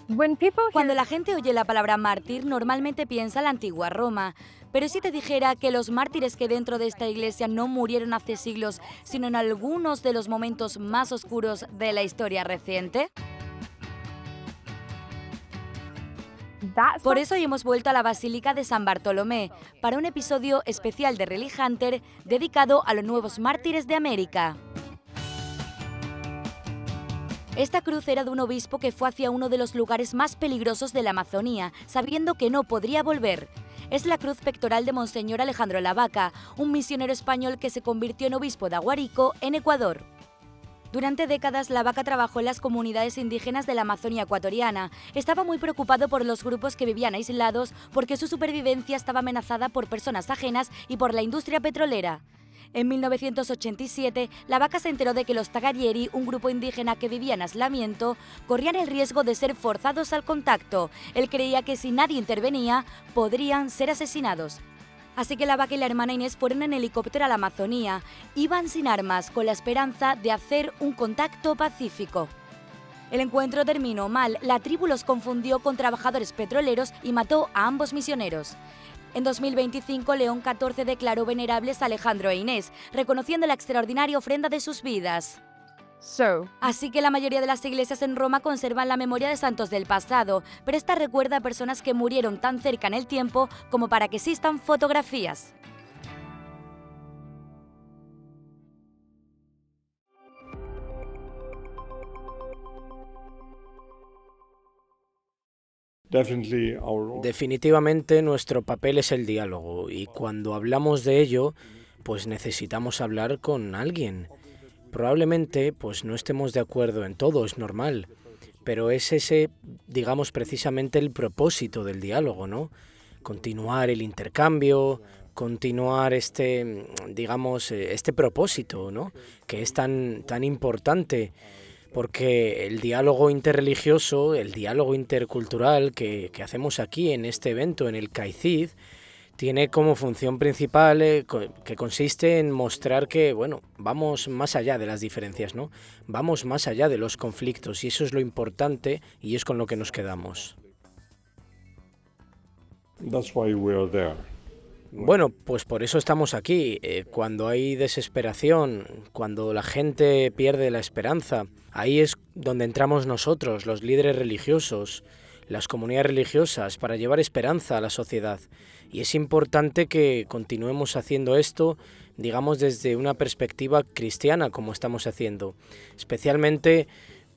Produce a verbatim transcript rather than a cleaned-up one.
When people hear- Cuando la gente oye la palabra mártir, normalmente piensa en la antigua Roma. Pero si te dijera que los mártires que dentro de esta iglesia no murieron hace siglos, sino en algunos de los momentos más oscuros de la historia reciente. That's Por what- eso hoy hemos vuelto a la Basílica de San Bartolomé, para un episodio especial de Relic Hunter dedicado a los nuevos mártires de América. Esta cruz era de un obispo que fue hacia uno de los lugares más peligrosos de la Amazonía, sabiendo que no podría volver. Es la cruz pectoral de Monseñor Alejandro Lavaca, un misionero español que se convirtió en obispo de Aguarico, en Ecuador. Durante décadas, Lavaca trabajó en las comunidades indígenas de la Amazonia ecuatoriana. Estaba muy preocupado por los grupos que vivían aislados porque su supervivencia estaba amenazada por personas ajenas y por la industria petrolera. En mil novecientos ochenta y siete, Lavaca se enteró de que los Tagarieri, un grupo indígena que vivía en aislamiento, corrían el riesgo de ser forzados al contacto. Él creía que si nadie intervenía, podrían ser asesinados. Así que Lavaca y la hermana Inés fueron en helicóptero a la Amazonía. Iban sin armas, con la esperanza de hacer un contacto pacífico. El encuentro terminó mal. La tribu los confundió con trabajadores petroleros y mató a ambos misioneros. En dos mil veinticinco, León catorce declaró venerables a Alejandro e Inés, reconociendo la extraordinaria ofrenda de sus vidas. So, Así que la mayoría de las iglesias en Roma conservan la memoria de santos del pasado, pero esta recuerda a personas que murieron tan cerca en el tiempo como para que existan fotografías. Definitely our Definitivamente nuestro papel es el diálogo y cuando hablamos de ello, pues necesitamos hablar con alguien. Probablemente pues no estemos de acuerdo en todo, es normal, pero es ese, digamos, precisamente el propósito del diálogo, ¿no? Continuar el intercambio, continuar este, digamos, eh, este propósito, ¿no? Que es tan, tan importante. Porque el diálogo interreligioso, el diálogo intercultural que, que hacemos aquí en este evento, en el CAICID, tiene como función principal eh, co- que consiste en mostrar que, bueno, vamos más allá de las diferencias, ¿no? Vamos más allá de los conflictos y eso es lo importante y es con lo que nos quedamos. That's why we are there. Bueno, pues por eso estamos aquí. Eh, cuando hay desesperación, cuando la gente pierde la esperanza, ahí es donde entramos nosotros, los líderes religiosos, las comunidades religiosas, para llevar esperanza a la sociedad. Y es importante que continuemos haciendo esto, digamos, desde una perspectiva cristiana, como estamos haciendo. Especialmente